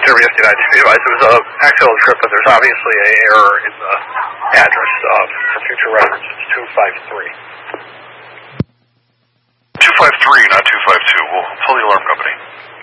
Jersey 59 to be advised. It was an accidental trip, but there's obviously an error in the address. For future reference, it's 253. 253, not 252. We'll pull the alarm company.